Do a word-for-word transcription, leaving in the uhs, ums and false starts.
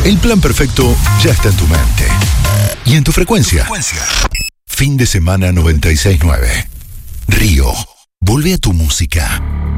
El plan perfecto ya está en tu mente. Y en tu frecuencia. frecuencia. Fin de semana noventa y seis nueve. Río. Vuelve a tu música.